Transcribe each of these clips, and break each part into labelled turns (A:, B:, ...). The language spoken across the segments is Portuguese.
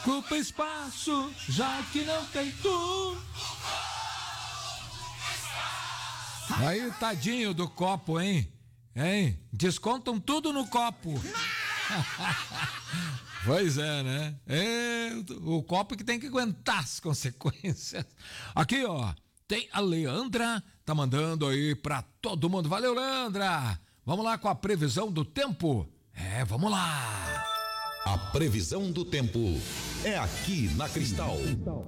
A: Ocupa espaço, já que não tem tu. Aí, tadinho do copo, hein? Descontam tudo no copo. Pois é, né? O copo que tem que aguentar as consequências. Aqui, ó, tem a Leandra, tá mandando aí pra todo mundo. Valeu, Leandra! Vamos lá com a previsão do tempo? Vamos lá!
B: A previsão do tempo é aqui na Cristal.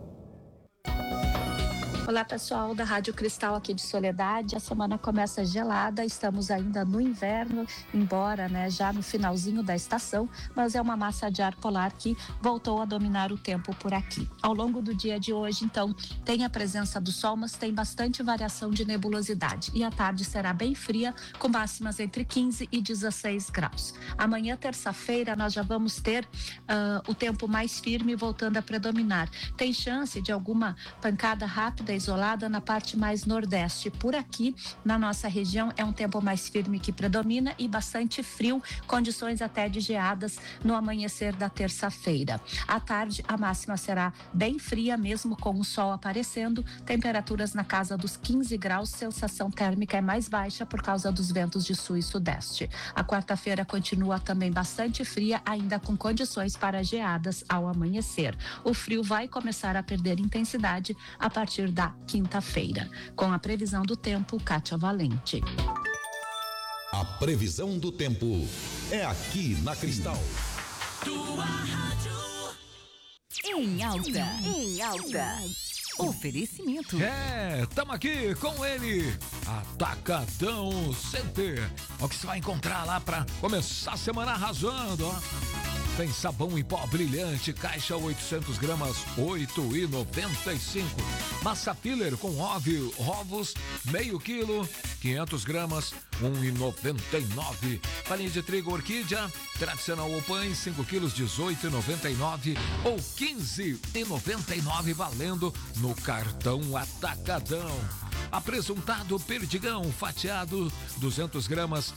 C: Olá, pessoal da Rádio Cristal aqui de Soledade. A semana começa gelada, estamos ainda no inverno, embora, já no finalzinho da estação, mas é uma massa de ar polar que voltou a dominar o tempo por aqui. Ao longo do dia de hoje, então, tem a presença do sol, mas tem bastante variação de nebulosidade. E a tarde será bem fria, com máximas entre 15 e 16 graus. Amanhã, terça-feira, nós já vamos ter o tempo mais firme voltando a predominar. Tem chance de alguma pancada rápida isolada na parte mais nordeste. Por aqui, na nossa região, é um tempo mais firme que predomina e bastante frio, condições até de geadas no amanhecer da terça-feira. À tarde, a máxima será bem fria, mesmo com o sol aparecendo, temperaturas na casa dos 15 graus, sensação térmica é mais baixa por causa dos ventos de sul e sudeste. A quarta-feira continua também bastante fria, ainda com condições para geadas ao amanhecer. O frio vai começar a perder intensidade a partir da quinta-feira. Com a previsão do tempo, Kátia Valente.
B: A previsão do tempo é aqui na Cristal.
D: Tua rádio. Em alta. Oferecimento.
A: Tamo aqui com ele, Atacadão Center. O que você vai encontrar lá pra começar a semana arrasando, ó. Tem sabão em pó brilhante, caixa 800 gramas, 8,95. Massa filler com ovos, meio quilo, 500 gramas, 1,99. Farinha de trigo orquídea, tradicional ou pães, 5 quilos, 18,99 ou 15,99 valendo no cartão Atacadão. Apresuntado perdigão fatiado 200 gramas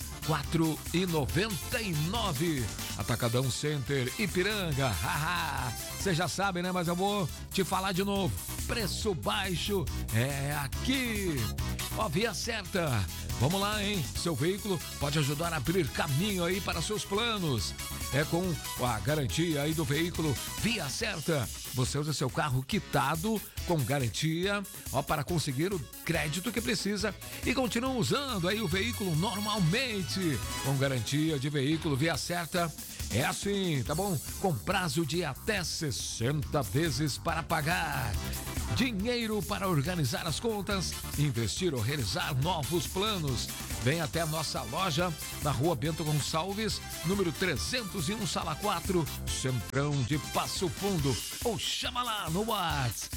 A: 4,99. Atacadão Center Ipiranga. Você já sabe, né? Mas eu vou te falar de novo. Preço baixo é aqui. Via certa. Vamos lá, hein? Seu veículo pode ajudar a abrir caminho aí para seus planos. É com a garantia aí do veículo Via Certa. Você usa seu carro quitado com garantia, para conseguir o crédito que precisa e continua usando aí o veículo normalmente. Com garantia de veículo Via Certa. É assim, tá bom? Com prazo de até 60 vezes para pagar. Dinheiro para organizar as contas, investir ou realizar novos planos. Vem até a nossa loja na Rua Bento Gonçalves, número 301, sala 4, Centrão de Passo Fundo. Ou chama lá no WhatsApp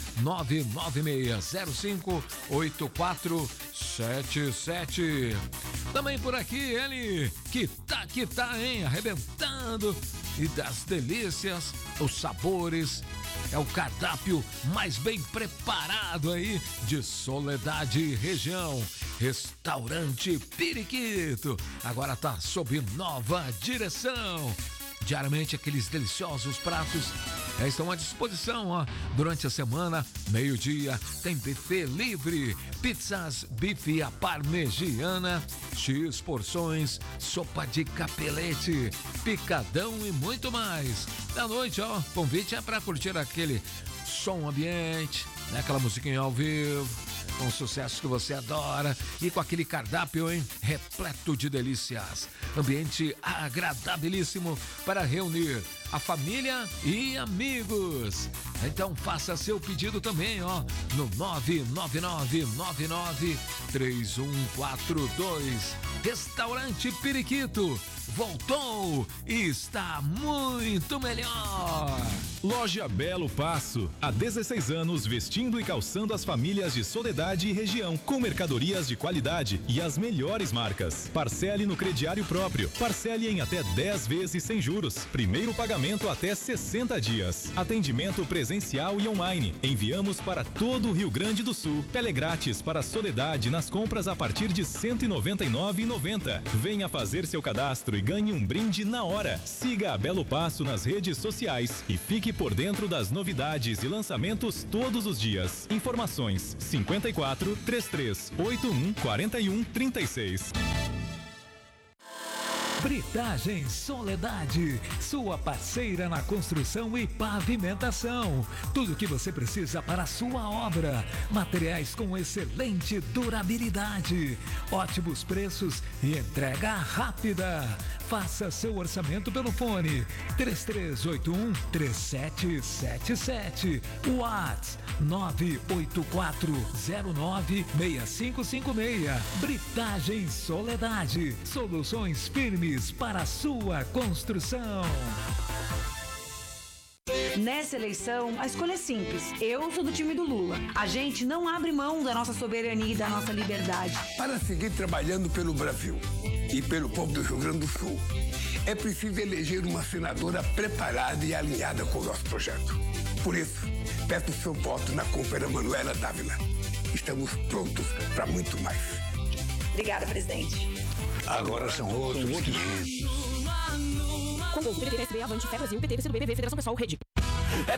A: 996058477. Também por aqui ele que tá, hein? Arrebentando e das delícias, os sabores. É o cardápio mais bem preparado aí de Soledade e região. Restaurante Periquito. Agora tá sob nova direção. Diariamente aqueles deliciosos pratos estão à disposição, durante a semana, meio-dia, tem buffet livre, pizzas, bife à parmegiana, X porções, sopa de capelete, picadão e muito mais. Da noite, convite é para curtir aquele som ambiente, né? Aquela musiquinha ao vivo, com sucesso que você adora e com aquele cardápio, repleto de delícias. Ambiente agradabilíssimo para reunir a família e amigos. Então faça seu pedido também, no 999993142. Restaurante Periquito voltou e está muito melhor.
E: Loja Belo Passo, há 16 anos vestindo e calçando as famílias de Soledade e região, com mercadorias de qualidade e as melhores marcas. Parcele no crediário próprio, parcele em até 10 vezes sem juros, primeiro pagamento até 60 dias. Atendimento presencial e online. Enviamos para todo o Rio Grande do Sul. Telegrátis para Soledade nas compras a partir de R$ 199,90. Venha fazer seu cadastro e ganhe um brinde na hora. Siga a Belo Passo nas redes sociais e fique por dentro das novidades e lançamentos todos os dias. Informações 54 3381 41 36.
A: Britagem Soledade, sua parceira na construção e pavimentação. Tudo o que você precisa para a sua obra. Materiais com excelente durabilidade, ótimos preços e entrega rápida. Faça seu orçamento pelo fone 3381-3777. WhatsApp 984096556. Britagem Soledade, soluções firmes para a sua construção.
F: Nessa eleição, a escolha é simples. Eu sou do time do Lula. A gente não abre mão da nossa soberania e da nossa liberdade.
G: Para seguir trabalhando pelo Brasil e pelo povo do Rio Grande do Sul, é preciso eleger uma senadora preparada e alinhada com o nosso projeto. Por isso, peço o seu voto na companheira Manuela Dávila. Estamos prontos para muito mais.
F: Obrigada, presidente.
G: Agora são outros 500.
H: Com o PDT, PSB, Avante, Fé Brasil, PT, PCdoB, BV, Federação Pessoal, Rede.